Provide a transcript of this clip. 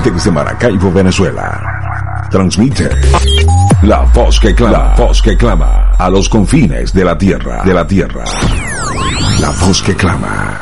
desde Maracaibo, Venezuela. Transmite la voz que clama a los confines de la tierra, La voz que clama.